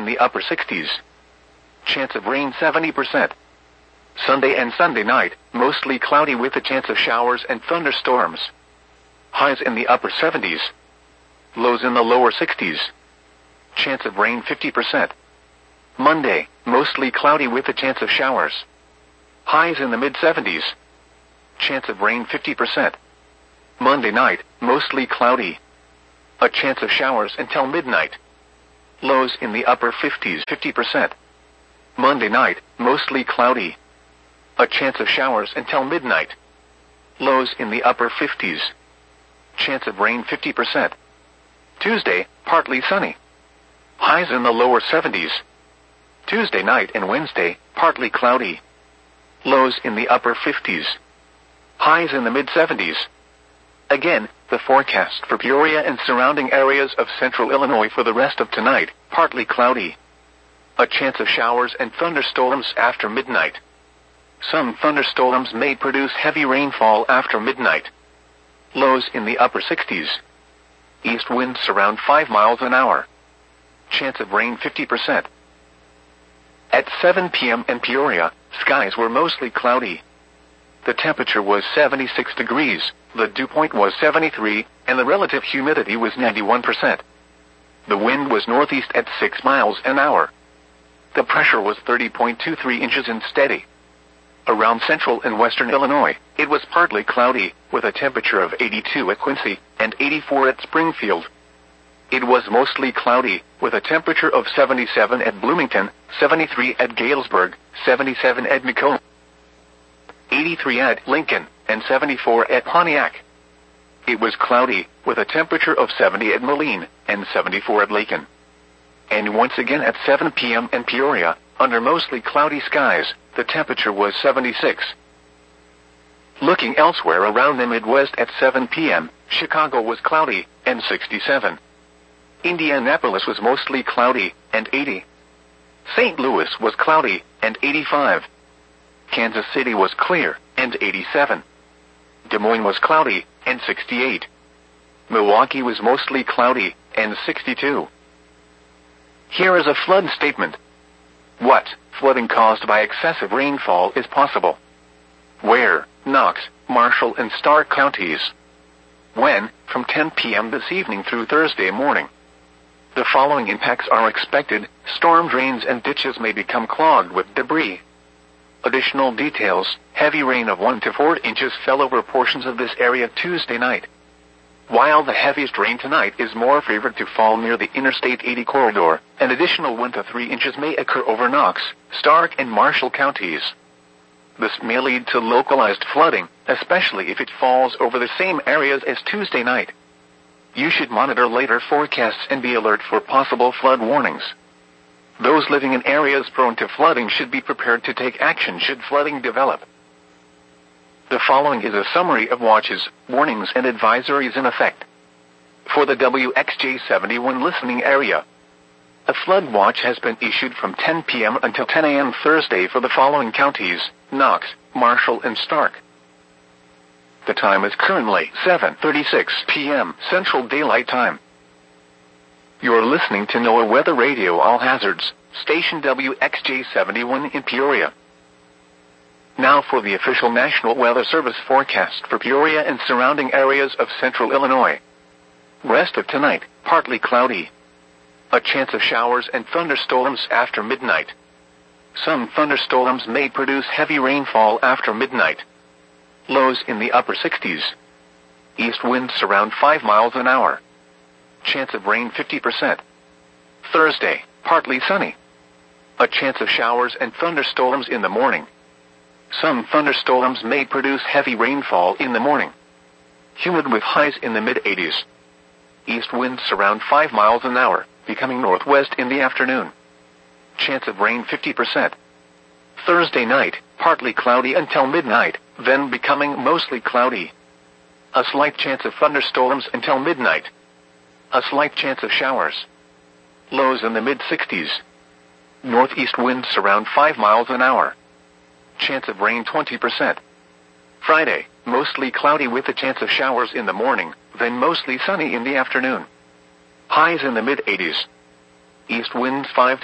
in the upper 60s. Chance of rain 70%. Sunday and Sunday night, mostly cloudy with a chance of showers and thunderstorms. Highs in the upper 70s. Lows in the lower 60s. Chance of rain 50%. Monday, mostly cloudy with a chance of showers. Highs in the mid-70s. Chance of rain 50%. Monday night, mostly cloudy. A chance of showers until midnight. Lows in the upper 50s 50%. Monday night, mostly cloudy. A chance of showers until midnight. Lows in the upper 50s. Chance of rain 50%. Tuesday, partly sunny. Highs in the lower 70s. Tuesday night and Wednesday, partly cloudy. Lows in the upper 50s. Highs in the mid-70s. Again, the forecast for Peoria and surrounding areas of central Illinois for the rest of tonight, partly cloudy. A chance of showers and thunderstorms after midnight. Some thunderstorms may produce heavy rainfall after midnight. Lows in the upper 60s. East winds around 5 miles an hour. Chance of rain 50%. At 7 p.m. in Peoria, skies were mostly cloudy. The temperature was 76 degrees, the dew point was 73, and the relative humidity was 91%. The wind was northeast at 6 miles an hour. The pressure was 30.23 inches and steady. Around central and western Illinois, it was partly cloudy, with a temperature of 82 at Quincy and 84 at Springfield. It was mostly cloudy, with a temperature of 77 at Bloomington, 73 at Galesburg, 77 at Macomb, 83 at Lincoln, and 74 at Pontiac. It was cloudy, with a temperature of 70 at Moline, and 74 at Lacon. And once again at 7 p.m. in Peoria, under mostly cloudy skies, the temperature was 76. Looking elsewhere around the Midwest at 7 p.m., Chicago was cloudy, and 67. Indianapolis was mostly cloudy, and 80. St. Louis was cloudy, and 85. Kansas City was clear, and 87. Des Moines was cloudy, and 68. Milwaukee was mostly cloudy, and 62. Here is a flood statement. What flooding caused by excessive rainfall is possible? Where? Knox, Marshall, and Stark counties. When? From 10 p.m. this evening through Thursday morning. The following impacts are expected. Storm drains and ditches may become clogged with debris. Additional details: heavy rain of 1 to 4 inches fell over portions of this area Tuesday night. While the heaviest rain tonight is more favored to fall near the Interstate 80 corridor, an additional 1 to 3 inches may occur over Knox, Stark, and Marshall counties. This may lead to localized flooding, especially if it falls over the same areas as Tuesday night. You should monitor later forecasts and be alert for possible flood warnings. Those living in areas prone to flooding should be prepared to take action should flooding develop. The following is a summary of watches, warnings, and advisories in effect. For the WXJ71 listening area, a flood watch has been issued from 10 p.m. until 10 a.m. Thursday for the following counties: Knox, Marshall, and Stark. The time is currently 7:36 p.m. Central Daylight Time. You're listening to NOAA Weather Radio All Hazards, station WXJ71 in Peoria. Now for the official National Weather Service forecast for Peoria and surrounding areas of central Illinois. Rest of tonight, partly cloudy. A chance of showers and thunderstorms after midnight. Some thunderstorms may produce heavy rainfall after midnight. Lows in the upper 60s. East winds around 5 miles an hour. Chance of rain 50%. Thursday, partly sunny. A chance of showers and thunderstorms in the morning. Some thunderstorms may produce heavy rainfall in the morning. Humid with highs in the mid-80s. East winds around 5 miles an hour, becoming northwest in the afternoon. Chance of rain 50%. Thursday night, partly cloudy until midnight, then becoming mostly cloudy. A slight chance of thunderstorms until midnight. A slight chance of showers. Lows in the mid-60s. Northeast winds around 5 miles an hour. Chance of rain 20%. Friday, mostly cloudy with a chance of showers in the morning, then mostly sunny in the afternoon. Highs in the mid-80s. East winds 5 to